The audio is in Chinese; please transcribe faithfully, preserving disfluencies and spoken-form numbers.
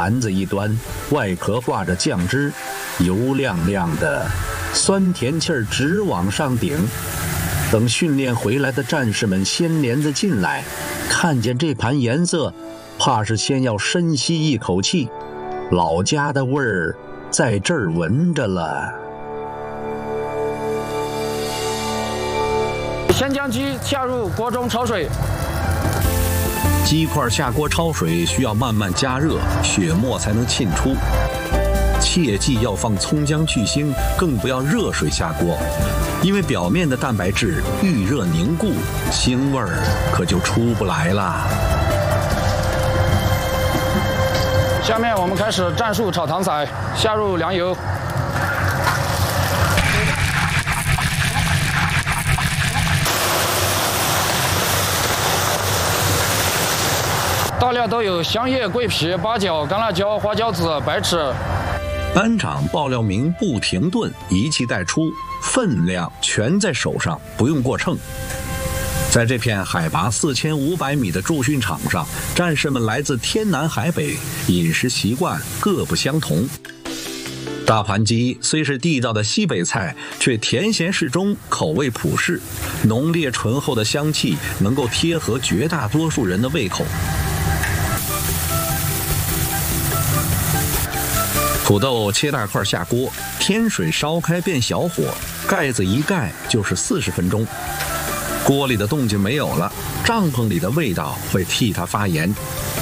盘子一端，外壳挂着酱汁，油亮亮的，酸甜气儿直往上顶。等训练回来的战士们掀帘子进来，看见这盘颜色，怕是先要深吸一口气，老家的味儿在这儿闻着了。 先将鸡下入锅中焯水。 鸡块下锅焯水需要慢慢加热，血沫才能沁出。切记要放葱姜去腥，更不要热水下锅，因为表面的蛋白质遇热凝固，腥味儿可就出不来了。 下面我们开始战术炒糖色，下入凉油。大料都有香叶、桂皮、八角、干辣椒、花椒籽、白芷。 班长鲍廖明不停顿，一气带出，分量全在手上，不用过秤。在这片海拔四千五百米的驻训场上，战士们来自天南海北，饮食习惯各不相同。大盘鸡虽是地道的西北菜，却甜咸适中，口味朴实，浓烈醇厚的香气能够贴合绝大多数人的胃口。土豆切大块下锅，添水烧开变小火，盖子一盖就是四十分钟。锅里的动静没有了，帐篷里的味道会替它发言。